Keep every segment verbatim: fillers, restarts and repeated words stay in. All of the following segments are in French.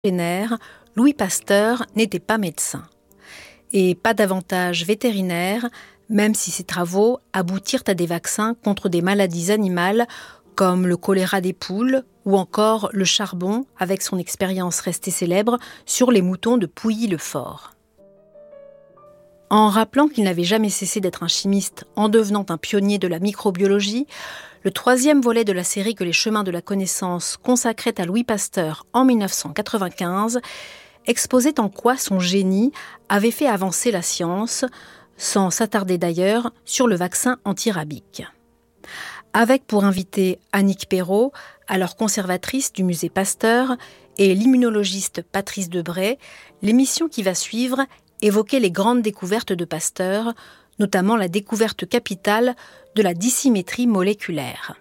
Génère, Louis Pasteur n'était pas médecin. Et pas davantage vétérinaire, même si ses travaux aboutirent à des vaccins contre des maladies animales comme le choléra des poules ou encore le charbon avec son expérience restée célèbre sur les moutons de Pouilly-le-Fort. En rappelant qu'il n'avait jamais cessé d'être un chimiste en devenant un pionnier de la microbiologie, le troisième volet de la série que les chemins de la connaissance consacrait à Louis Pasteur en dix-neuf cent quatre-vingt-quinze exposait en quoi son génie avait fait avancer la science, sans s'attarder d'ailleurs sur le vaccin antirabique. Avec pour invité Annick Perrault, alors conservatrice du musée Pasteur, et l'immunologiste Patrice Debray, l'émission qui va suivre évoquait les grandes découvertes de Pasteur, notamment la découverte capitale de la dissymétrie moléculaire.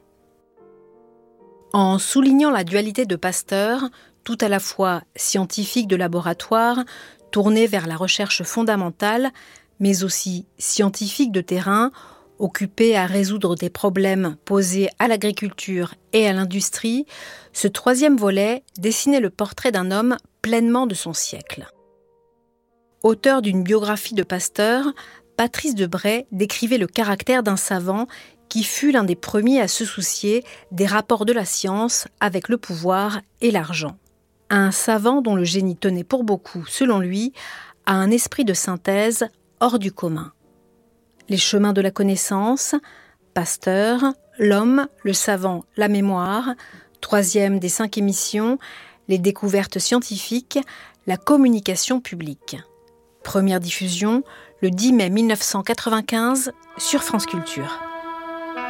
En soulignant la dualité de Pasteur, tout à la fois scientifique de laboratoire, tourné vers la recherche fondamentale, mais aussi scientifique de terrain, occupé à résoudre des problèmes posés à l'agriculture et à l'industrie, ce troisième volet dessinait le portrait d'un homme pleinement de son siècle. Auteur d'une biographie de Pasteur, Patrice Debray décrivait le caractère d'un savant qui fut l'un des premiers à se soucier des rapports de la science avec le pouvoir et l'argent. Un savant dont le génie tenait pour beaucoup, selon lui, à un esprit de synthèse hors du commun. Les chemins de la connaissance, Pasteur, l'homme, le savant, la mémoire, troisième des cinq émissions, les découvertes scientifiques, la communication publique. Première diffusion, le dix mai mille neuf cent quatre-vingt-quinze sur France Culture.